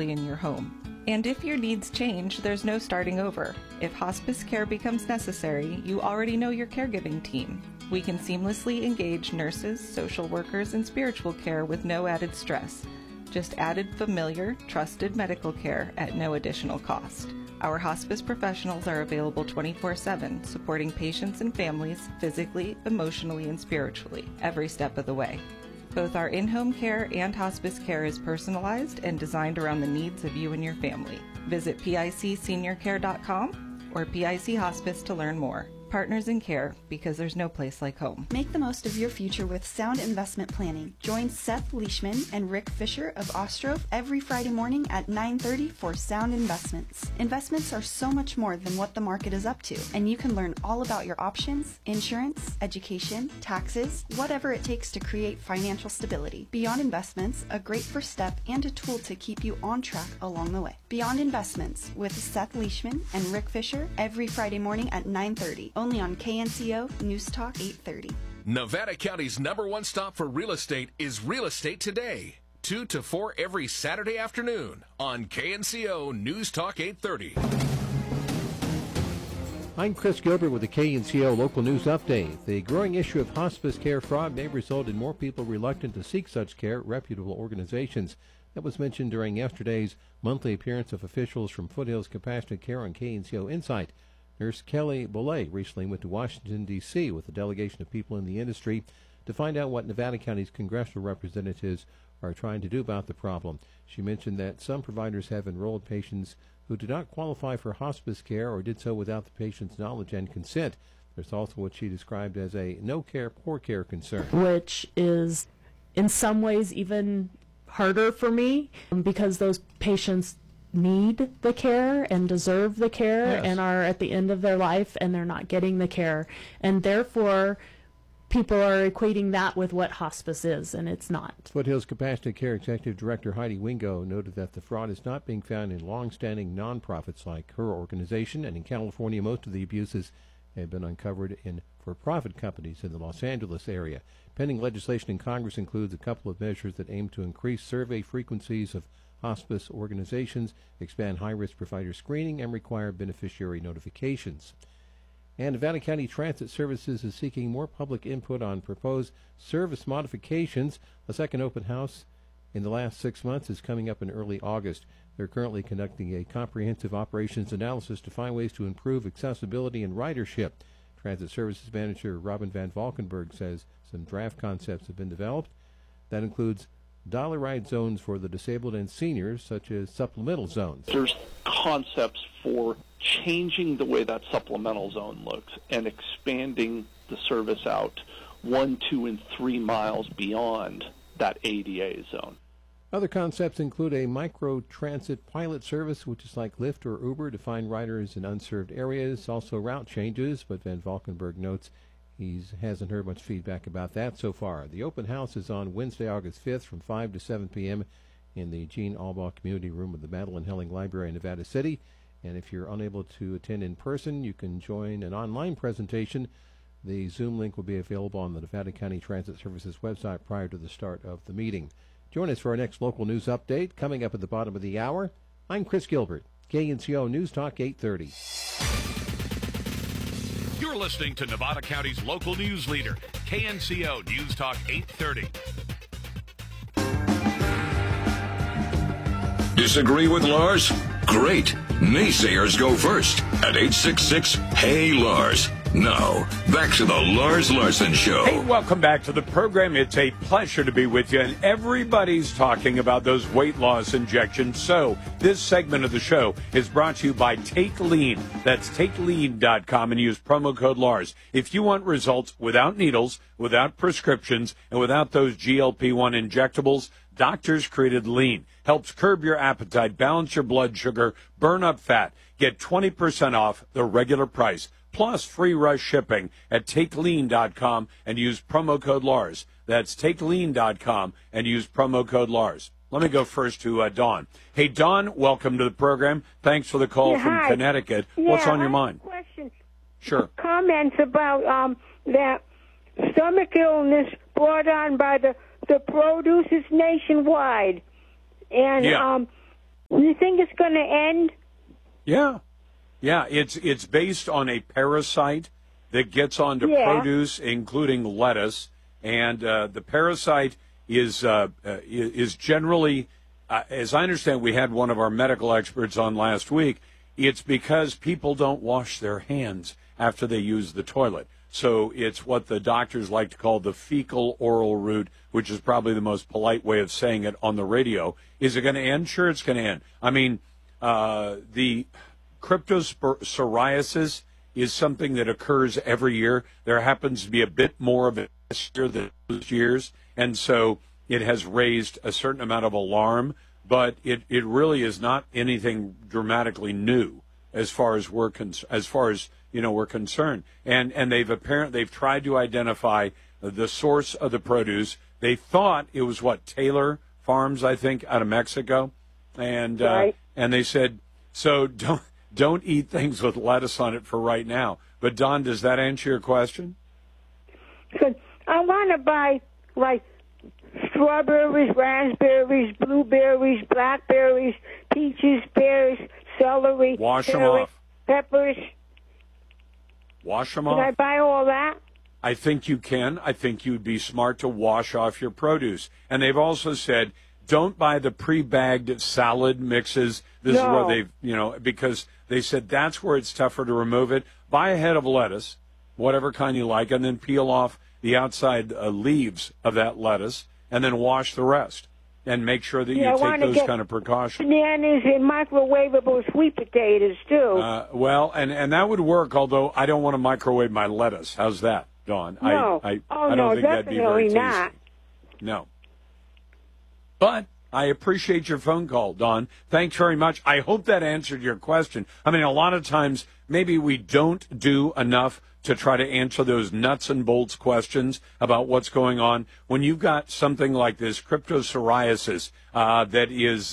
safely in your home. And if your needs change, there's no starting over. If hospice care becomes necessary, you already know your caregiving team. We can seamlessly engage nurses, social workers, and spiritual care with no added stress. Just added familiar, trusted medical care at no additional cost. Our hospice professionals are available 24/7, supporting patients and families physically, emotionally, and spiritually, every step of the way. Both our in-home care and hospice care is personalized and designed around the needs of you and your family. Visit picseniorcare.com or PIC Hospice to learn more. Partners in care, because there's no place like home. Make the most of your future with sound investment planning. Join Seth Leishman and Rick Fisher of Ostrope every Friday morning at 9:30 for Sound Investments. Investments are so much more than what the market is up to, and you can learn all about your options, insurance, education, taxes, whatever it takes to create financial stability. Beyond Investments, a great first step and a tool to keep you on track along the way. Beyond Investments with Seth Leishman and Rick Fisher every Friday morning at 9:30. Only on KNCO News Talk 830. Nevada County's #1 stop for real estate is Real Estate Today. 2 to 4 every Saturday afternoon on KNCO News Talk 830. I'm Chris Gilbert with the KNCO Local News Update. The growing issue of hospice care fraud may result in more people reluctant to seek such care at reputable organizations. That was mentioned during yesterday's monthly appearance of officials from Foothills Compassionate Care on KNCO Insight. Nurse Kelly Bollea recently went to Washington, D.C. with a delegation of people in the industry to find out what Nevada County's congressional representatives are trying to do about the problem. She mentioned that some providers have enrolled patients who do not qualify for hospice care or did so without the patient's knowledge and consent. There's also what she described as a no-care, poor-care concern. Which is in some ways even harder for me because those patients need the care and deserve the care. Yes. And are at the end of their life and they're not getting the care. And therefore, people are equating that with what hospice is, and it's not. Foothills Compassionate Care Executive Director Heidi Wingo noted that the fraud is not being found in long-standing nonprofits like her organization, and in California, most of the abuses have been uncovered in for-profit companies in the Los Angeles area. Pending legislation in Congress includes a couple of measures that aim to increase survey frequencies of hospice organizations, expand high-risk provider screening, and require beneficiary notifications. And Nevada County Transit Services is seeking more public input on proposed service modifications. A second open house in the last 6 months is coming up in early August. They're currently conducting a comprehensive operations analysis to find ways to improve accessibility and ridership. Transit Services Manager Robin Van Valkenburg says some draft concepts have been developed. That includes dollar ride zones for the disabled and seniors, such as supplemental zones. There's concepts for changing the way that supplemental zone looks and expanding the service out 1, 2, and 3 miles beyond that ADA zone. Other concepts include a micro-transit pilot service, which is like Lyft or Uber, to find riders in unserved areas, also route changes, but Van Valkenburg notes he hasn't heard much feedback about that so far. The open house is on Wednesday, August 5th from 5 to 7 p.m. in the Gene Albaugh Community Room of the Madeline Helling Library in Nevada City. And if you're unable to attend in person, you can join an online presentation. The Zoom link will be available on the Nevada County Transit Services website prior to the start of the meeting. Join us for our next local news update coming up at the bottom of the hour. I'm Chris Gilbert, KNCO News Talk 830. You're listening to Nevada County's local news leader, KNCO News Talk 830. Disagree with Lars? Great. Naysayers go first at 866-HEY-LARS. Now, back to the Lars Larson Show. Hey, welcome back to the program. It's a pleasure to be with you, and everybody's talking about those weight loss injections. So this segment of the show is brought to you by Take Lean. That's TakeLean.com, and use promo code Lars. If you want results without needles, without prescriptions, and without those GLP-1 injectables, Doctors created Lean. Helps curb your appetite, balance your blood sugar, burn up fat. Get 20% off the regular price, plus free rush shipping at TakeLean.com and use promo code Lars. That's TakeLean.com and use promo code Lars. Let me go first to Dawn. Hey, Dawn, welcome to the program. Thanks for the call from hi. Connecticut. Yeah, What's on your mind? Question. Sure. Comments about that stomach illness brought on by the producers nationwide. And You think it's going to end? Yeah. It's based on a parasite that gets onto produce, including lettuce, and the parasite is generally, as I understand, we had one of our medical experts on last week. It's because people don't wash their hands after they use the toilet. So it's what the doctors like to call the fecal oral route, which is probably the most polite way of saying it on the radio. Is it going to end? Sure, it's going to end. I mean, the cryptopsoriasis is something that occurs every year. There happens to be a bit more of it this year than those years, and so it has raised a certain amount of alarm, but it really is not anything dramatically new as far as we're concerned. And they've tried to identify the source of the produce. They thought it was Taylor Farms, I think, out of Mexico, and and they said, so don't eat things with lettuce on it for right now. But Don, does that answer your question? Good. I want to buy strawberries, raspberries, blueberries, blackberries, peaches, pears, celery, wash them off. Peppers. Wash them off. Can I buy all that? I think you can. I think you'd be smart to wash off your produce. And they've also said, don't buy the pre-bagged salad mixes. This is where they've, because they said that's where it's tougher to remove it. Buy a head of lettuce, whatever kind you like, and then peel off the outside leaves of that lettuce, and then wash the rest. And make sure that you take those kind of precautions. Bananas and microwavable sweet potatoes, too. Well, and that would work, although I don't want to microwave my lettuce. How's that, Dawn? No. I don't think that'd be very tasty. Not. No. But I appreciate your phone call, Dawn. Thanks very much. I hope that answered your question. I mean, a lot of times maybe we don't do enough to try to answer those nuts and bolts questions about what's going on. When you've got something like this cryptopsoriasis that is,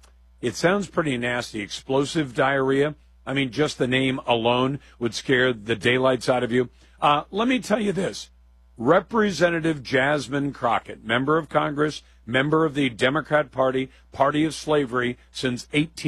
it sounds pretty nasty, explosive diarrhea. I mean, just the name alone would scare the daylights out of you. Let me tell you this. Representative Jasmine Crockett, member of Congress, member of the Democrat Party, Party of Slavery since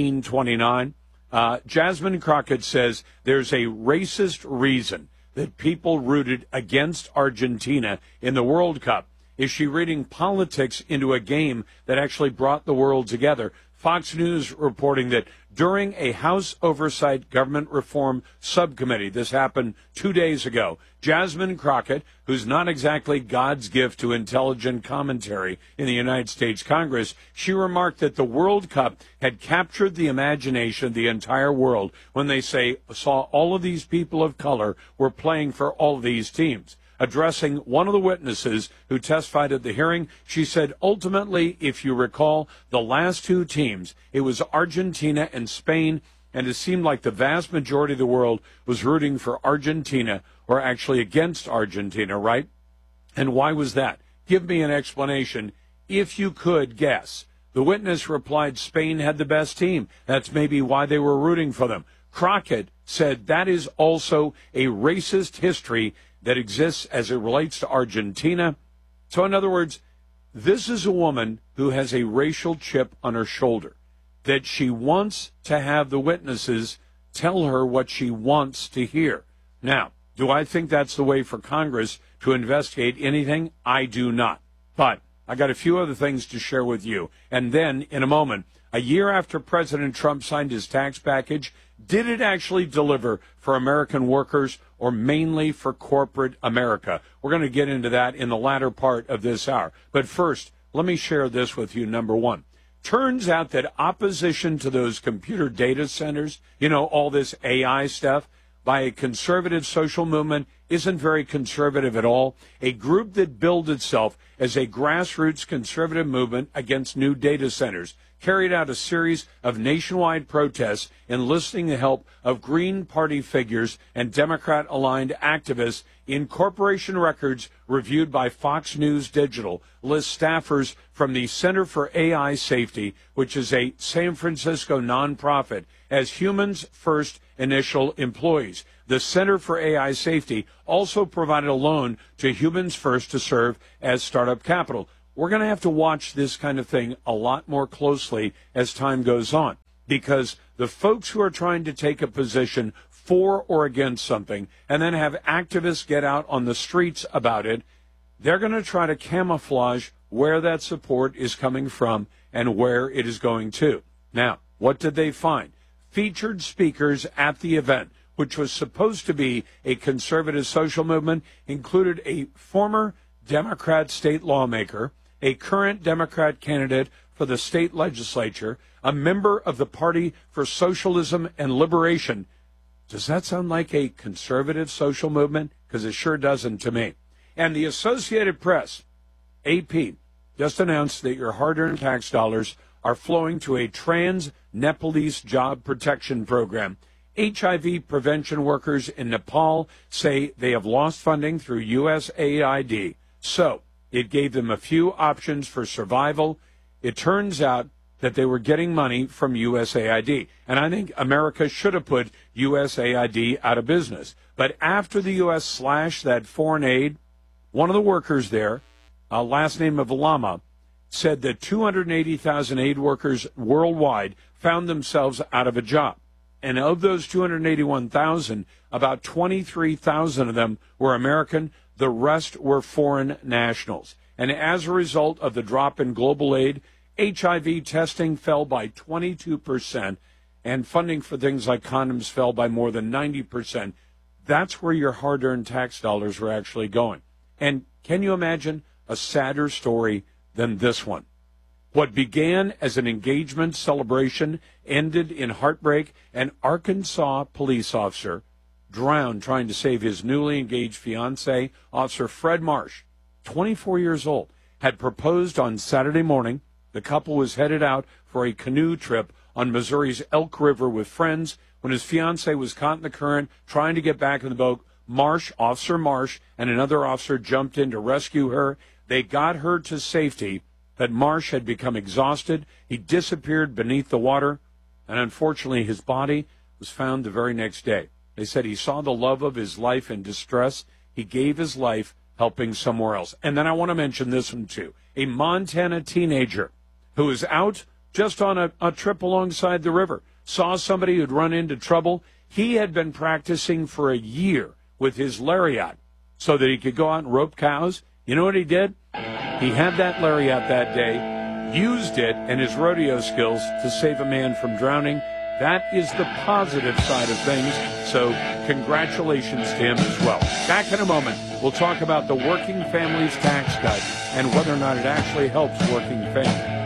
1829. Jasmine Crockett says there's a racist reason that people rooted against Argentina in the World Cup. Is she reading politics into a game that actually brought the world together? Fox News reporting that during a House Oversight Government Reform Subcommittee, this happened 2 days ago, Jasmine Crockett, who's not exactly God's gift to intelligent commentary in the United States Congress, she remarked that the World Cup had captured the imagination of the entire world when they saw all of these people of color were playing for all of these teams. Addressing one of the witnesses who testified at the hearing, she said, ultimately, if you recall, the last two teams, it was Argentina and Spain, and it seemed like the vast majority of the world was rooting for Argentina or actually against Argentina, right? And why was that? Give me an explanation, if you could guess. The witness replied Spain had the best team. That's maybe why they were rooting for them. Crockett said that is also a racist history that exists as it relates to Argentina. So in other words, this is a woman who has a racial chip on her shoulder, that she wants to have the witnesses tell her what she wants to hear. Now, do I think that's the way for Congress to investigate anything? I do not. But I got a few other things to share with you. And then, in a moment, a year after President Trump signed his tax package, did it actually deliver for American workers or mainly for corporate America? We're going to get into that in the latter part of this hour. But first, let me share this with you, number one. Turns out that opposition to those computer data centers, all this AI stuff, by a conservative social movement isn't very conservative at all. A group that billed itself as a grassroots conservative movement against new data centers carried out a series of nationwide protests enlisting the help of Green Party figures and Democrat-aligned activists. In corporation records reviewed by Fox News Digital list staffers from the Center for AI Safety, which is a San Francisco nonprofit, as Humans First initial employees. The Center for AI Safety also provided a loan to Humans First to serve as startup capital. we're going to have to watch this kind of thing a lot more closely as time goes on, because the folks who are trying to take a position for or against something and then have activists get out on the streets about it, they're going to try to camouflage where that support is coming from and where it is going to. Now, what did they find? Featured speakers at the event, which was supposed to be a conservative social movement, included a former Democrat state lawmaker, a current Democrat candidate for the state legislature, a member of the Party for Socialism and Liberation. Does that sound like a conservative social movement? Because it sure doesn't to me. And the Associated Press, AP, just announced that your hard-earned tax dollars are flowing to a trans-Nepalese job protection program. HIV prevention workers in Nepal say they have lost funding through USAID. So it gave them a few options for survival. It turns out that they were getting money from USAID. And I think America should have put USAID out of business. But after the U.S. slashed that foreign aid, one of the workers there, last name of Lama, said that 280,000 aid workers worldwide found themselves out of a job. And of those 281,000, about 23,000 of them were American. The rest were foreign nationals. And as a result of the drop in global aid, HIV testing fell by 22%, and funding for things like condoms fell by more than 90%. That's where your hard-earned tax dollars were actually going. And can you imagine a sadder story than this one? What began as an engagement celebration ended in heartbreak. An Arkansas police officer drowned trying to save his newly engaged fiancée. Officer Fred Marsh, 24 years old, had proposed on Saturday morning. The couple was headed out for a canoe trip on Missouri's Elk River with friends when his fiancée was caught in the current trying to get back in the boat. Officer Marsh, and another officer jumped in to rescue her. They got her to safety, but Marsh had become exhausted. He disappeared beneath the water, and unfortunately his body was found the very next day. They said he saw the love of his life in distress. He gave his life helping somewhere else. And then I want to mention this one, too. A Montana teenager who was out just on a trip alongside the river, saw somebody who'd run into trouble. He had been practicing for a year with his lariat so that he could go out and rope cows. You know what he did? He had that lariat that day, used it and his rodeo skills to save a man from drowning. That is the positive side of things, so congratulations to him as well. Back in a moment, we'll talk about the Working Families Tax Cut and whether or not it actually helps working families.